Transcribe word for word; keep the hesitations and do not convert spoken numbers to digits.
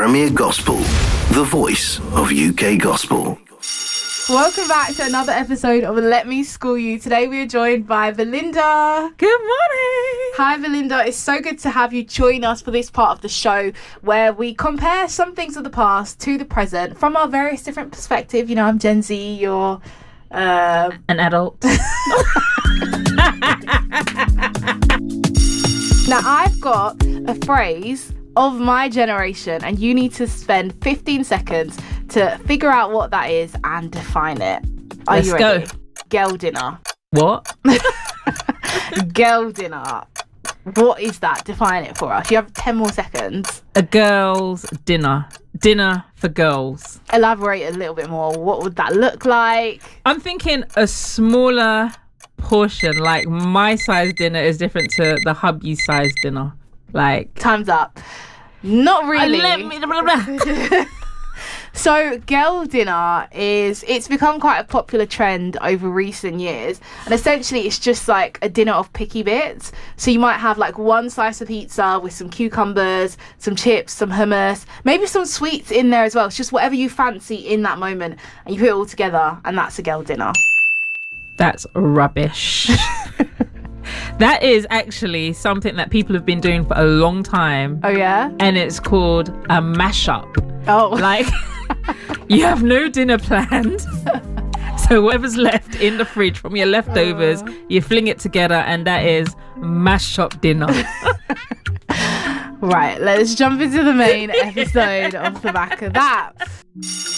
Premier Gospel, the voice of U K gospel. Welcome back to another episode of Let Me School You. Today we are joined by Belinda. Good morning. Hi Belinda, it's so good to have you join us for this part of the show where we compare some things of the past to the present from our various different perspectives. You know, I'm Gen Z, you're... Uh... An adult. Now I've got a phrase of my generation and you need to spend fifteen seconds to figure out what that is and define it. Are Let's you ready? go. Girl dinner. What? Girl dinner. What is that? Define it for us. You have ten more seconds. A girl's dinner. Dinner for girls. Elaborate a little bit more. What would that look like? I'm thinking a smaller portion. Like my size dinner is different to the hubby size dinner. Like time's up. Not really. Let me, blah, blah, blah. So girl dinner is, it's become quite a popular trend over recent years, and essentially it's just like a dinner of picky bits. So you might have like one slice of pizza with some cucumbers, some chips, some hummus, maybe some sweets in there as well. It's just whatever you fancy in that moment and you put it all together and that's a girl dinner. That's rubbish. That is actually something that people have been doing for a long time. Oh yeah? And it's called a mashup. Oh. Like you have no dinner planned. So whatever's left in the fridge from your leftovers, uh. you fling it together and that is mash up dinner. Right, let's jump into the main episode off the back of that.